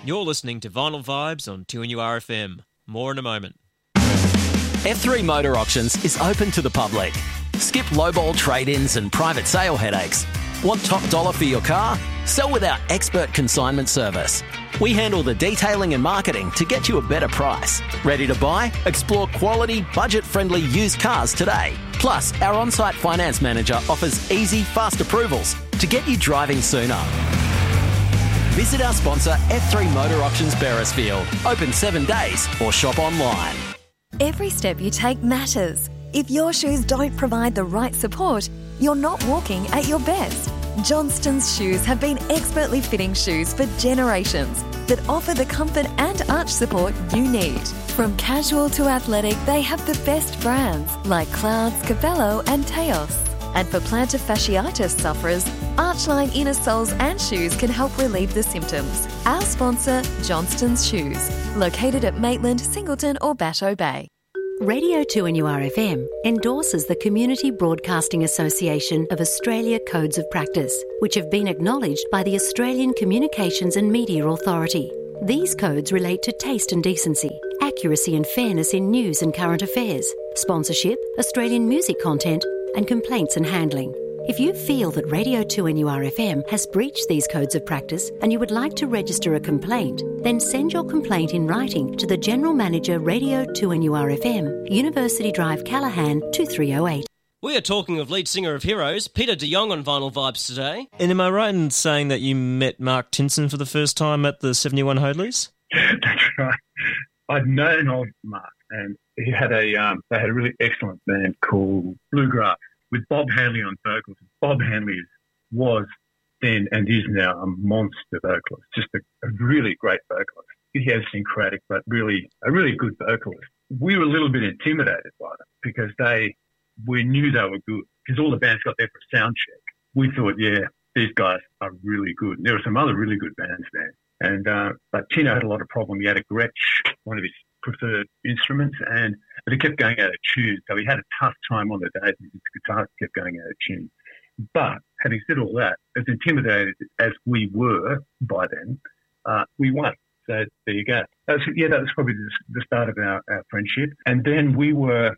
You're listening to Vinyl Vibes on 2NURFM. More in a moment. F3 Motor Auctions is open to the public. Skip lowball trade-ins and private sale headaches. Want top dollar for your car? Sell with our expert consignment service. We handle the detailing and marketing to get you a better price. Ready to buy? Explore quality, budget-friendly used cars today. Plus, our on-site finance manager offers easy, fast approvals to get you driving sooner. Visit our sponsor, F3 Motor Auctions Beresfield. Open 7 days or shop online. Every step you take matters. If your shoes don't provide the right support, you're not walking at your best. Johnston's Shoes have been expertly fitting shoes for generations that offer the comfort and arch support you need. From casual to athletic, they have the best brands like Clouds, Cabello and Teos. And for plantar fasciitis sufferers, Archline inner soles and shoes can help relieve the symptoms. Our sponsor, Johnston's Shoes, located at Maitland, Singleton or Batteau Bay. Radio 2NURFM endorses the Community Broadcasting Association of Australia Codes of Practice, which have been acknowledged by the Australian Communications and Media Authority. These codes relate to taste and decency, accuracy and fairness in news and current affairs, sponsorship, Australian music content, and complaints and handling. If you feel that Radio 2NURFM has breached these codes of practice and you would like to register a complaint, then send your complaint in writing to the General Manager, Radio 2NURFM, University Drive, Callaghan, 2308. We are talking of lead singer of Heroes, Peter de Jong, on Vinyl Vibes today. And am I right in saying that you met Mark Tinson for the first time at the 71 Hoadleys? That's right. I'd known of Mark, and he had they had a really excellent band called Bluegrass, with Bob Hanley on vocals. Bob Hanley was then and is now a monster vocalist, just a really great vocalist. He has syncretic, but really a really good vocalist. We were a little bit intimidated by them because we knew they were good because all the bands got there for a sound check. We thought, yeah, these guys are really good. And there were some other really good bands there. And but Tino had a lot of problem. He had a Gretsch, one of his preferred instruments, but it kept going out of tune. So he had a tough time on the day. His guitar kept going out of tune. But having said all that, as intimidated as we were by then, we won. So there you go. That was probably the start of our friendship. And then we were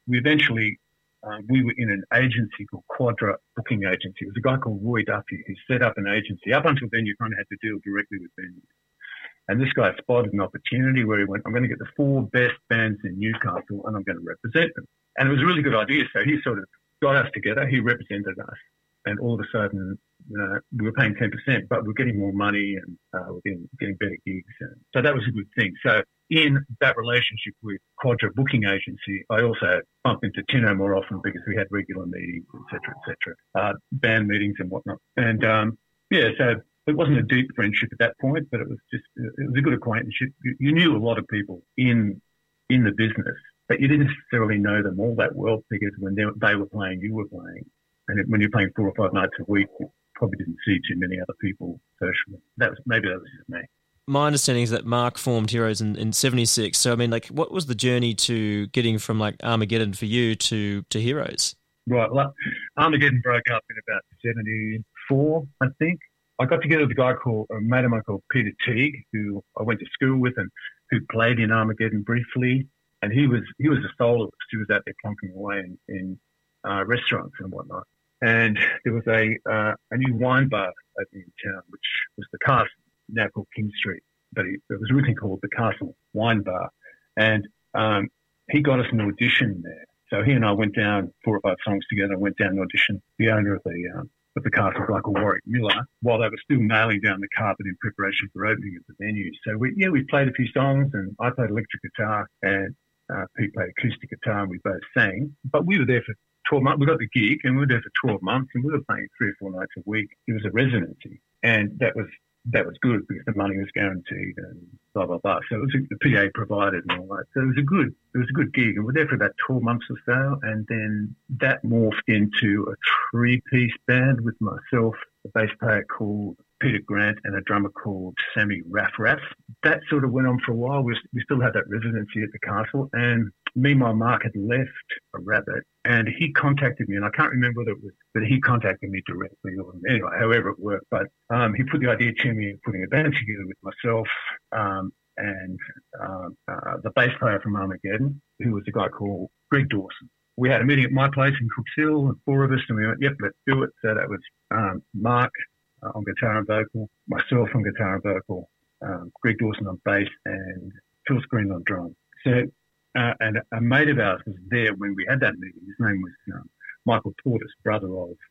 in an agency called Quadra Booking Agency. It was a guy called Roy Duffy who set up an agency. Up until then, you kind of had to deal directly with venues. And this guy spotted an opportunity where he went, I'm going to get the 4 best bands in Newcastle and I'm going to represent them. And it was a really good idea. So he sort of got us together. He represented us. And all of a sudden, we were paying 10%, but we're getting more money and we're getting better gigs. So that was a good thing. So in that relationship with Quadra Booking Agency, I also bumped into Tino more often because we had regular meetings, et cetera, band meetings and whatnot. And, so it wasn't a deep friendship at that point, but it was a good acquaintanceship. You knew a lot of people in the business, but you didn't necessarily know them all that well because when they were playing, you were playing. And when you're playing 4 or 5 nights a week, you probably didn't see too many other people socially. Maybe that was just me. My understanding is that Mark formed Heroes in 76. So, I mean, like, what was the journey to getting from, like, Armageddon for you to Heroes? Right. Well, Armageddon broke up in about 74, I think. I got together with a mate of mine called Peter Teague, who I went to school with and who played in Armageddon briefly. And he was a soloist. He was out there plonking away in restaurants and whatnot. And there was a new wine bar opening in town, which was the Castle, now called King Street. But it was originally called the Castle Wine Bar. And he got us an audition there. So he and I went down 4 or 5 songs together, went down and auditioned the owner of the Castle, a guy called Warwick Miller, while they were still nailing down the carpet in preparation for opening at the venue. So we played a few songs, and I played electric guitar, and Pete played acoustic guitar, and we both sang. But we were there for 12 months. We got the gig, and we were there for 12 months, and we were playing 3 or 4 nights a week. It was a residency, and that was good because the money was guaranteed and blah, blah, blah. So it was the PA provided and all that. So it was a good gig. And we were there for about 12 months or so. And then that morphed into a 3-piece band with myself, a bass player called Peter Grant and a drummer called Sammy Raff. That sort of went on for a while. We still had that residency at the Castle. And meanwhile, Mark had left a Rabbit, and he contacted me, and I can't remember whether it was that he contacted me directly or anyway, however it worked. But he put the idea to me of putting a band together with myself and the bass player from Armageddon, who was a guy called Greg Dawson. We had a meeting at my place in Cooks Hill, and 4 of us, and we went, yep, let's do it. So that was Mark on guitar and vocal, myself on guitar and vocal, Greg Dawson on bass, and Phil Screen on drums. So, and a mate of ours was there when we had that meeting. His name was Michael Portis, brother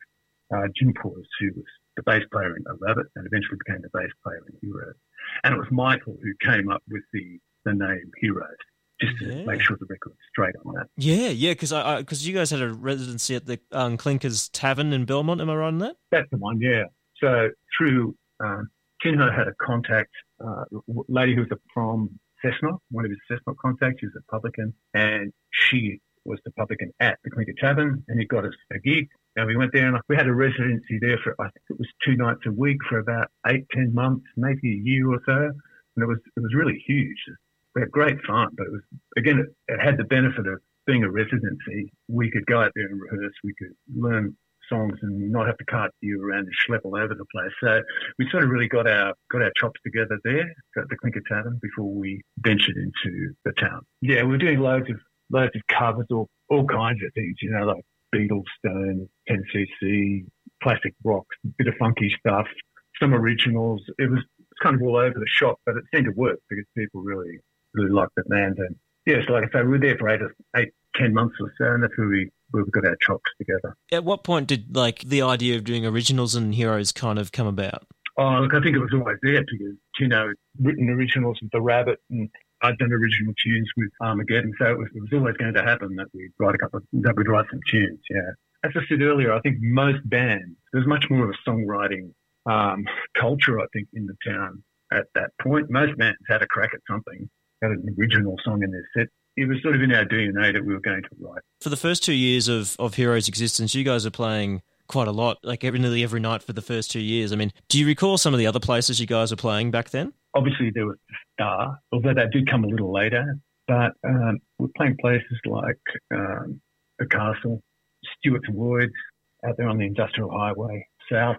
of Jim Portis, who was the bass player in Rabbit and eventually became the bass player in Heroes. And it was Michael who came up with the name Heroes, just to make sure the record's straight on that. Yeah, because you guys had a residency at the Clinkers Tavern in Belmont, am I right on that? That's the one, yeah. So through Tinho had a contact, lady who was from Cessnock, one of his Cessnock contacts. She was a publican, and she was the publican at the Clinker Tavern, and he got us a gig. And we went there, and we had a residency there for, I think it was 2 nights a week for about 8-10 months, maybe a year or so. And it was really huge. We had great fun, but it was, again, it had the benefit of being a residency. We could go out there and rehearse. We could learn songs and not have to cart you around and schlep all over the place. So we sort of really got our chops together there at the Clinker Tavern before we ventured into the town. Yeah, we were doing loads of covers, all kinds of things, like Beatles, Stones, 10cc, classic rock, a bit of funky stuff, some originals. It was kind of all over the shop, but it seemed to work because people really liked the band. And yeah, so like I say, we were there for 8-10 months or so, and that's where we got our chops together. At what point did the idea of doing originals and Heroes kind of come about? Oh, look, I think it was always there because Tino had written originals with the Rabbit, and I'd done original tunes with Armageddon, so it was always going to happen that we'd write some tunes. Yeah, as I said earlier, I think most bands, there's much more of a songwriting culture, I think, in the town at that point. Most bands had a crack at something, had an original song in their set. It was sort of in our DNA that we were going to write. For the first 2 years of Heroes' existence, you guys are playing quite a lot, like nearly every night for the first 2 years. I mean, do you recall some of the other places you guys were playing back then? Obviously, there was the Star, although that did come a little later. But we're playing places like the Castle, Stuart's Woods, out there on the Industrial Highway, South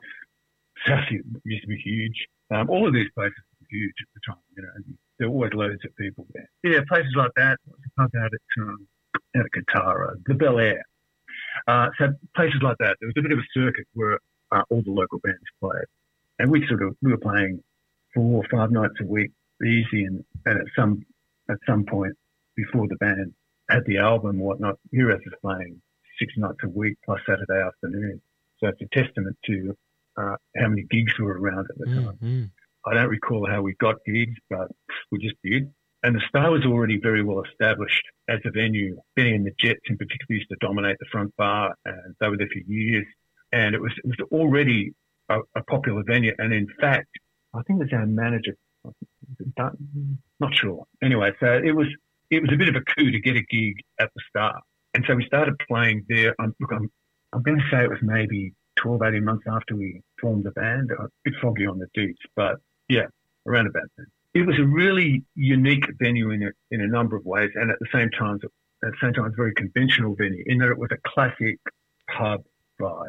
used to be huge. All of these places were huge at the time, there were always loads of people there. Yeah, places like that. Pub out at Katara, the Bel Air. So places like that. There was a bit of a circuit where all the local bands played, and we were playing 4 or 5 nights a week, easy. And at some point before the band had the album and whatnot, Heroes was playing 6 nights a week plus Saturday afternoon. So it's a testament to how many gigs were around at the time. Mm-hmm. I don't recall how we got gigs, but we just did. And the Star was already very well established as a venue. Benny and the Jets in particular used to dominate the front bar, and they were there for years. And it was already a popular venue. And in fact, I think it was our manager, not sure. Anyway, so it was a bit of a coup to get a gig at the Star. And so we started playing there. I'm going to say it was maybe 12, 18 months after we formed the band. A bit foggy on the dates, but yeah, around about then. It was a really unique venue in a number of ways, and at the same time, it's a very conventional venue in that it was a classic pub vibe.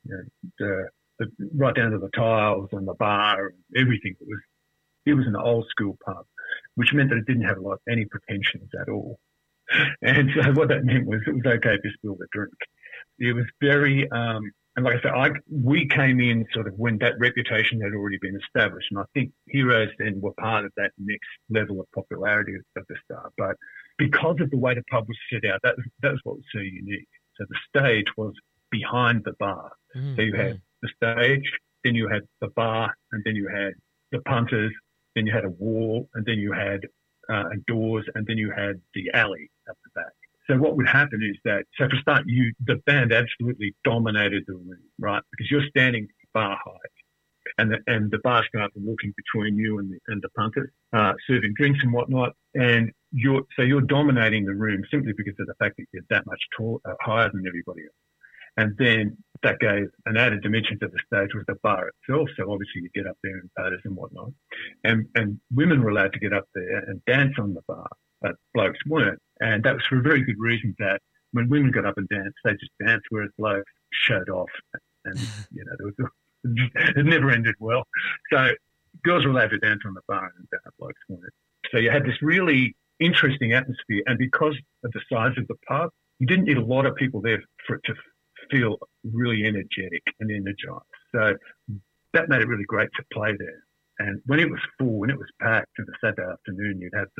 Right down to the tiles and the bar and everything. It was an old school pub, which meant that it didn't have any pretensions at all. And so what that meant was it was okay to spill the drink. It was very, and like I said, we came in sort of when that reputation had already been established. And I think Heroes then were part of that next level of popularity of the Star. But because of the way the pub was set out, that was what was so unique. So the stage was behind the bar. Mm-hmm. So you had the stage, then you had the bar, and then you had the punters, then you had a wall, and then you had doors, and then you had the alley at the back. So what would happen is that, so for a start, the band absolutely dominated the room, right? Because you're standing bar height, and the bar staff are walking between you and the punters, serving drinks and whatnot, and you're dominating the room simply because of the fact that you're that much higher than everybody else. And then that gave an added dimension to the stage with the bar itself. So obviously you get up there and parties and whatnot. And women were allowed to get up there and dance on the bar. but blokes weren't. And that was for a very good reason, that when women got up and danced, they just danced, whereas blokes showed off. And, it never ended well. So girls were allowed to dance on the bar and blokes weren't. So you had this really interesting atmosphere. And because of the size of the pub, you didn't need a lot of people there for it to feel really energetic and energized. So that made it really great to play there. And when it was full, when it was packed on a Saturday afternoon, you'd have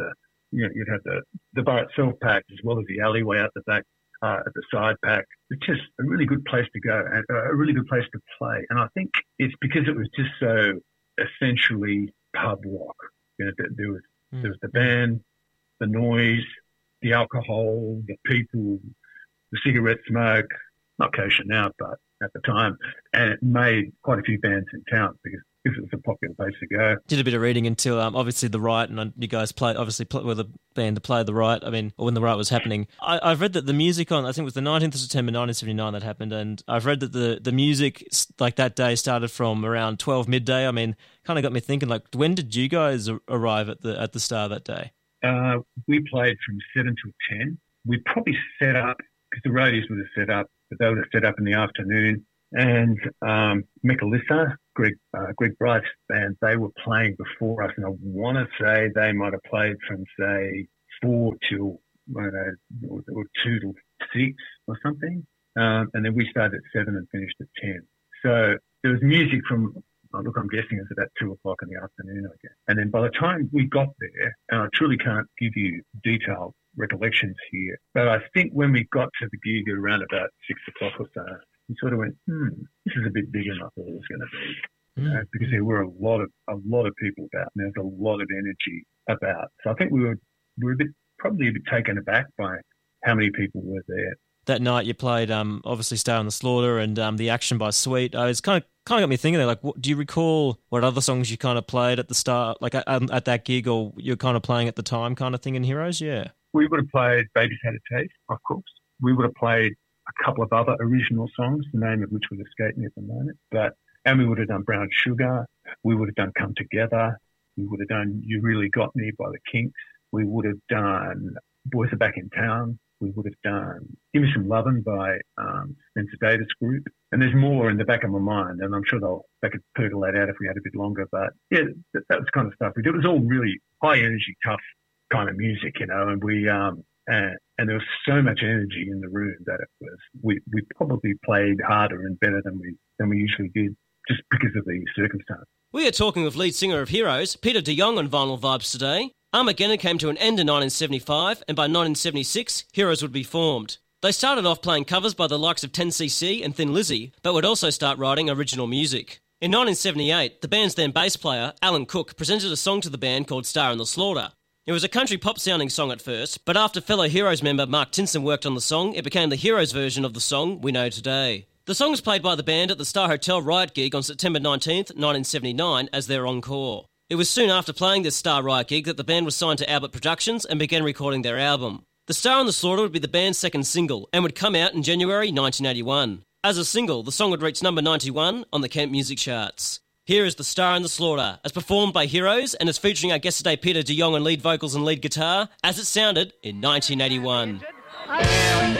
the bar itself packed, as well as the alleyway out the back, at the side packed. It's just a really good place to go and a really good place to play. And I think it's because it was just so essentially pub rock. There was the band, the noise, the alcohol, the people, the cigarette smoke. Not kosher now, but at the time, and it made quite a few bands in town because it was a popular place to go. Did a bit of reading until obviously The Right, and you guys were the band that played The Right. I mean, when The Right was happening, I've read that the music on, I think it was the 19th of September 1979 that happened, and I've read that the music like that day started from around 12 midday. I mean, kind of got me thinking, like, when did you guys arrive at the Star that day? We played from 7 till 10. We probably set up, because the roadies would have set up, but they would have set up in the afternoon. And Michelissa, Greg Bright's band, they were playing before us, and I want to say they might have played from, say, 4 till, or 2 till 6 or something. And then we started at 7 and finished at 10. So there was music from, I'm guessing it was about 2 o'clock in the afternoon, I guess. And then by the time we got there, and I truly can't give you detailed recollections here, but I think when we got to the gig at around about 6 o'clock or so, we sort of went, this is a bit bigger than I thought it was going to be, because there were a lot of people about, and there was a lot of energy about. So I think we were probably a bit taken aback by how many people were there. That night you played, obviously, Star on the Slaughter and The Action by Sweet. It's kind of got me thinking there, like, do you recall what other songs you kind of played at the start, like at that gig, or you're kind of playing at the time kind of thing in Heroes? Yeah. We would have played Baby's Had a Taste, of course. We would have played a couple of other original songs, the name of which would escape me at the moment. And we would have done Brown Sugar. We would have done Come Together. We would have done You Really Got Me by the Kinks. We would have done Boys Are Back in Town. We would have done Give Me Some Lovin' by Spencer Davis Group. And there's more in the back of my mind, and I'm sure they could percolate out if we had a bit longer. But yeah, that was kind of stuff we did. It was all really high energy, tough kind of music, and we and there was so much energy in the room that it was we probably played harder and better than we usually did, just because of the circumstance. We are talking with lead singer of Heroes, Peter de Jong, on Vinyl Vibes today. Armageddon came to an end in 1975, and by 1976, Heroes would be formed. They started off playing covers by the likes of 10cc and Thin Lizzy, but would also start writing original music. In 1978, the band's then bass player, Alan Cook, presented a song to the band called Star on the Slaughter. It was a country pop-sounding song at first, but after fellow Heroes member Mark Tinson worked on the song, it became the Heroes version of the song we know today. The song was played by the band at the Star Hotel Riot gig on September 19th, 1979 as their encore. It was soon after playing this Star Riot gig that the band was signed to Albert Productions and began recording their album. The Star on the Slaughter would be the band's second single and would come out in January 1981. As a single, the song would reach number 91 on the Kent Music Charts. Here is The Star on the Slaughter, as performed by Heroes, and is featuring our guest today, Peter de Jong, on lead vocals and lead guitar, as it sounded in 1981.